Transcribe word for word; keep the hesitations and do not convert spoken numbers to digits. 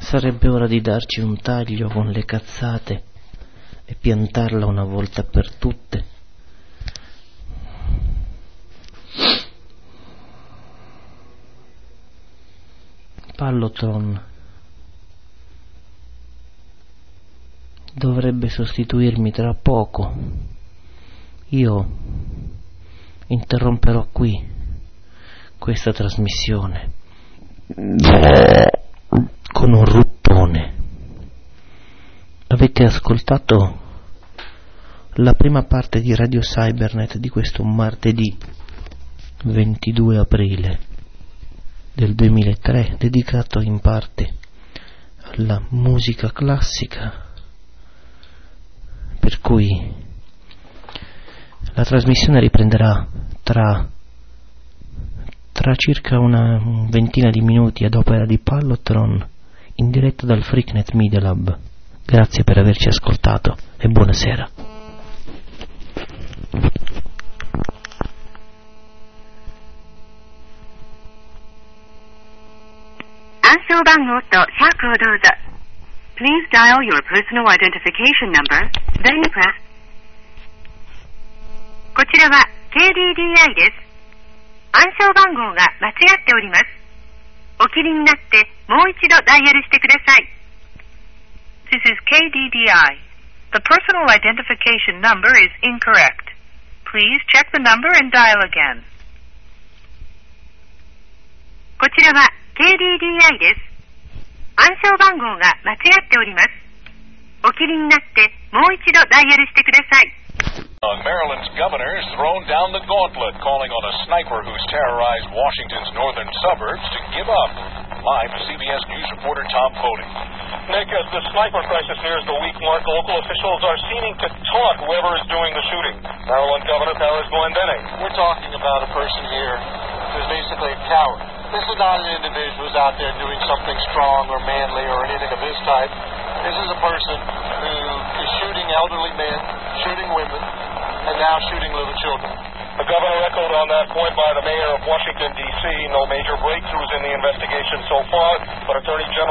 Sarebbe ora di darci un taglio con le cazzate e piantarla una volta per tutte. Pallotron dovrebbe sostituirmi tra poco. Io interromperò qui questa trasmissione con un ruttone. Avete ascoltato la prima parte di Radio Cybernet di questo martedì ventidue aprile del duemilatré, dedicato in parte alla musica classica, per cui la trasmissione riprenderà tra tra circa una ventina di minuti ad opera di Pallotron, in diretta dal Freaknet Media Lab. Grazie per averci ascoltato e buonasera. 暗証番号とシャープをどうぞ。Please dial your personal identification number, then press. こちらは ケーディーディーアイ です。暗証番号が間違っております。お切りになってもう一度ダイヤルしてください。This is ケーディーディーアイ. The personal identification number is incorrect. Please check the number and dial again. こちらは ケーディーディーアイ です。暗証番号が間違っております。お切りになってもう一度ダイヤルしてください。 On Maryland's governor has thrown down the gauntlet, calling on a sniper who's terrorized Washington's northern suburbs to give up. Live is C B S News reporter Tom Cody. Nick, as the sniper crisis nears the week mark, local officials are seeming to taunt whoever is doing the shooting. Maryland Governor Paris Glendening. We're talking about a person here who's basically a coward. This is not an individual who's out there doing something strong or manly or anything of this type. This is a person who is shooting elderly men, shooting women, and now shooting little children. The governor echoed on that point by the mayor of Washington, D C No major breakthroughs in the investigation so far, but Attorney General